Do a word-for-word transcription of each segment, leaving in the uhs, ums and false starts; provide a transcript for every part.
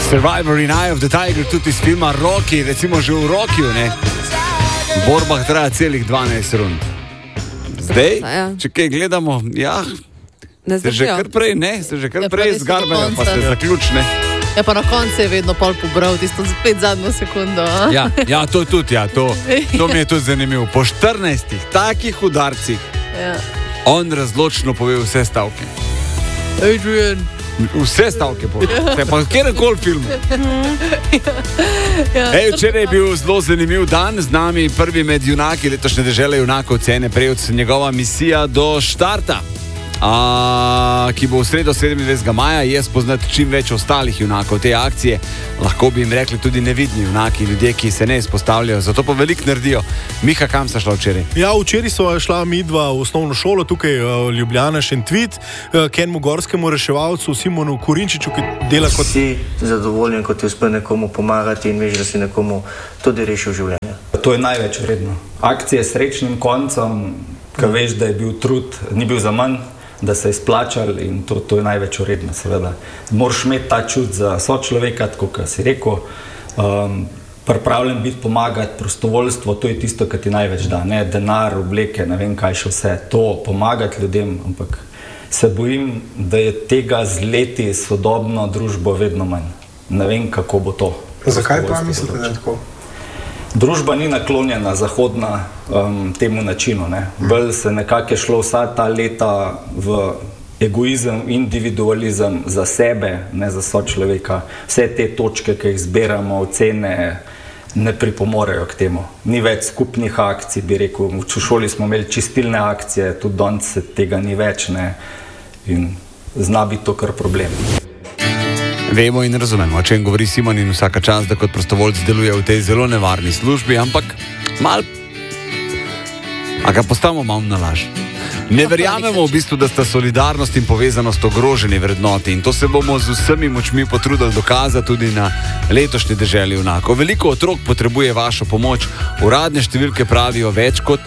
Survivor in Eye of the Tiger, tudi iz filma Rocky, recimo že v Rockiju, ne? V borbah traja celih dvanajst rund. Zdaj, ja. Če kaj gledamo, ja, se že kar prej, ne, se že kar ja, prej zgarbajo, pa se zaključne. Ja, pa na koncu je vedno pol pobral tisto spet zadnjo sekundo. A? Ja, ja, to tudi, ja, to, to mi je tudi zanimivo. Po štirinajstih takih udarcih ja. On razločno pove vse stavke. Adrian. Vse stavke pove. Ja. Pa kjerkoli film. Ja. Ej, včeraj je bil zelo zanimiv dan. Z nami prvi med junaki letošnje dežele junakov cene prejel njegova misija do štarta. A, ki bo v sredo sedemindvajsetega maja je spoznati čim več ostalih junakov te akcije. Lahko bi jim rekli tudi nevidni junaki, ljudje, ki se ne izpostavljajo, zato pa veliko naredijo. Miha, kam sta šla včeraj? Ja, včeraj so šla midva v osnovno šolo, tukaj Ljubljana, Šentvid, k enemu gorskemu reševalcu, Simonu Kurinčiču, ki dela kot... Si zadovoljen, ko ti uspe nekomu pomagati in veš, da si nekomu tudi rešil življenje. To je največ vredno. Akcija s srečnim koncem, ko veš, da je bil trud, ni bil za manj, da se je splačal in to, to je največ vredno, seveda. Moraš imeti ta čut za sočloveka, tako kot si rekel, um, pripravljen biti pomagati, prostovoljstvo, to je tisto, kar ti največ da, ne denar, obleke, ne vem kaj še vse, to pomagati ljudem, ampak se bojim, da je tega z leti sodobno družbo vedno manj. Ne vem, kako bo to. Zakaj pa mislite, da je tako? Družba ni naklonjena zahodna um, temu načinu. Ne. Bolj se nekako je šlo vsa ta leta v egoizem, individualizem za sebe, ne za sočloveka. Vse te točke, ki jih zbiramo, ocene, ne pripomorejo k temu. Ni več skupnih akcij, bi rekel. V šoli smo imeli čistilne akcije, tudi danes tega ni več, ne. In zna biti to kar problem. Vemo in razumemo, o čem govori Simon in vsaka čas, da kot prostovoljc deluje v tej zelo nevarni službi, ampak mal... A ga postavimo malo na laž. Ne verjamemo v bistvu, da sta solidarnost in povezanost ogroženi vrednoti in to se bomo z vsemi močmi potrudili dokazati tudi na letošnji deželi junakov. Veliko otrok potrebuje vašo pomoč. Uradne številke pravijo več kot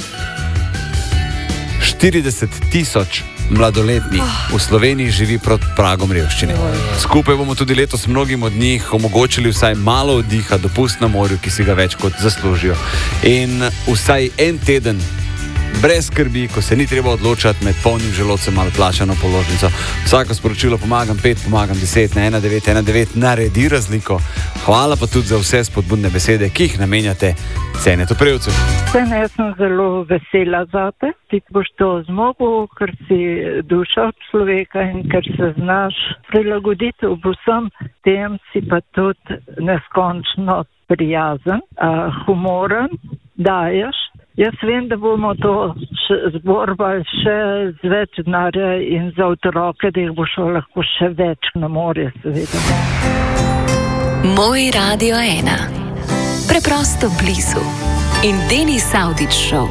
štirideset tisoč mladoletnih v Sloveniji živi pod pragom revščine. Skupaj bomo tudi letos mnogim od njih omogočili vsaj malo oddiha, dopust na morju, ki si ga več kot zaslužijo. In vsaj en teden brez skrbi, ko se ni treba odločati med polnim želodcem ali plačano položnico. Vsako sporočilo pomagam pet, pomagam deset na ena devet ena devet naredi razliko. Hvala pa tudi za vse spodbudne besede, ki jih namenjate Cenetu Prejevcu. Cene, jaz sem zelo vesela zate. Ti boš to zmogel, ker si duša od človeka in ker se znaš prilagoditi vsem tem, si pa tudi neskončno prijazen, humoren, daješ. Jaz vem, da bomo to zborbali še z več denarja in za otroke, da jih bo šlo lahko še več na morje, seveda. Moj Radio ena. Preprosto blizu. In Denis Avdić Show.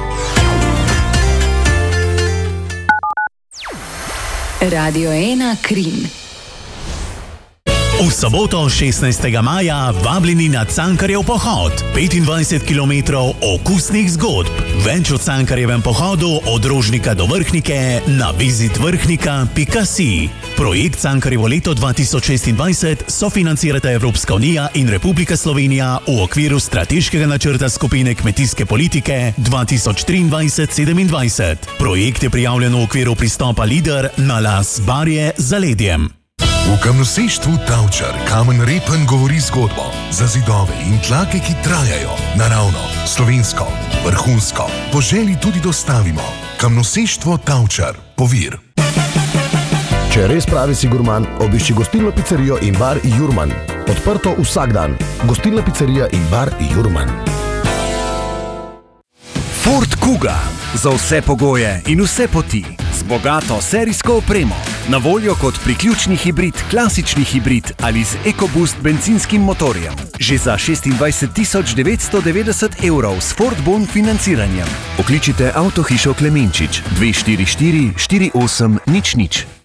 Radio ena Krim. V soboto šestnajstega maja vabljeni na Cankarjev pohod. petindvajset kilometrov okusnih zgodb. Več o Cankarjevem pohodu od Rožnika do Vrhnike na vizit vrhnika pika si. Projekt Cankarjevo leto dva tisoč šestindvajset sofinancirata Evropska unija in Republika Slovenija v okviru strateškega načrta skupine kmetijske politike dva tisoč triindvajset sedemindvajset. Projekt je prijavljen v okviru pristopa Lider na las Barje z zaledjem. V kamnosejštvu Tavčar kamen Repen govori zgodbo za zidove in tlake, ki trajajo. Naravno, slovensko, vrhunsko. Po želji tudi dostavimo. Kamnosejštvo Tavčar, Povir. Če res pravi si gurman, obišči gostilno pizzerijo in bar Jurman. Odprto vsak dan. Gostilna pizzerija in bar Jurman. Ford Kuga. Za vse pogoje in vse poti. Z bogato serijsko opremo. Na voljo kot priključni hibrid, klasični hibrid ali z EcoBoost bencinskim motorjem. Že za šestindvajset tisoč devetsto devetdeset evrov s Ford Bon financiranjem. Pokličite Avtohišo Klemenčič dve štiri štiri štiri osem nič nič.